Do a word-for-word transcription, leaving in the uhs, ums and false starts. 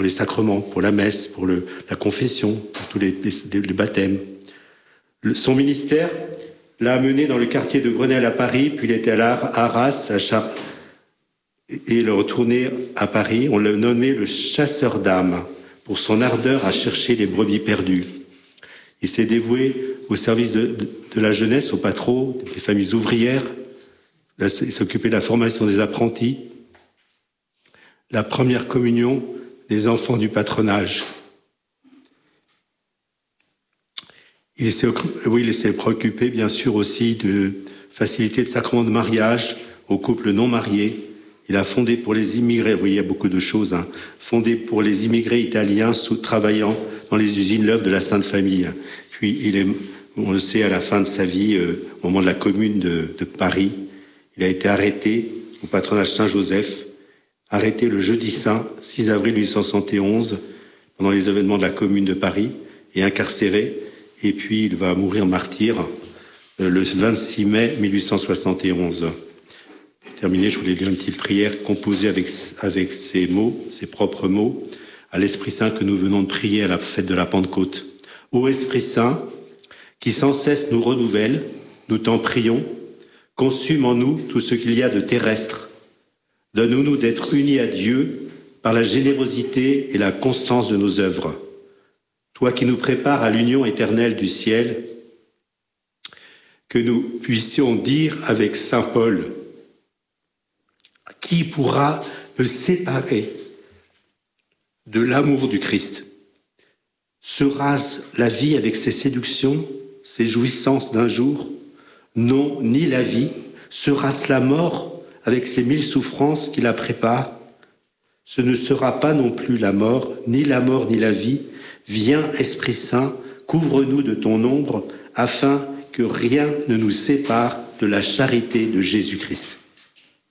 pour les sacrements, pour la messe, pour le, la confession, pour tous les, les, les baptêmes. Le, son ministère l'a amené dans le quartier de Grenelle à Paris, puis il était à Arras, à Chartres, et il est retourné à Paris. On l'a nommé le chasseur d'âmes pour son ardeur à chercher les brebis perdues. Il s'est dévoué au service de, de, de la jeunesse, aux patrons, des familles ouvrières. Il s'est occupé de la formation des apprentis, la première communion des enfants du patronage. Il s'est, oui, il s'est préoccupé, bien sûr, aussi de faciliter le sacrement de mariage aux couples non mariés. Il a fondé pour les immigrés, vous voyez, il y a beaucoup de choses, hein, fondé pour les immigrés italiens sous, travaillant dans les usines l'œuvre de la Sainte Famille. Puis, il est, on le sait, à la fin de sa vie, euh, au moment de la commune de, de Paris, il a été arrêté au patronage Saint-Joseph, arrêté le jeudi saint, six avril mille huit cent soixante et onze, pendant les événements de la commune de Paris, et incarcéré. Et puis, il va mourir martyr euh, le vingt-six mai mille huit cent soixante et onze. Terminé, je voulais lire une petite prière composée avec, avec ces mots, ces propres mots, à l'Esprit Saint que nous venons de prier à la fête de la Pentecôte. Ô Esprit Saint, qui sans cesse nous renouvelle, nous t'en prions, consume en nous tout ce qu'il y a de terrestre. Donne-nous d'être unis à Dieu par la générosité et la constance de nos œuvres. Toi qui nous prépares à l'union éternelle du ciel, que nous puissions dire avec saint Paul, qui pourra me séparer de l'amour du Christ? Sera-ce la vie avec ses séductions, ses jouissances d'un jour? Non, ni la vie. Sera-ce la mort avec ses mille souffrances qui la préparent? Ce ne sera pas non plus la mort, ni la mort, ni la vie. Viens, Esprit Saint, couvre-nous de ton ombre, afin que rien ne nous sépare de la charité de Jésus-Christ.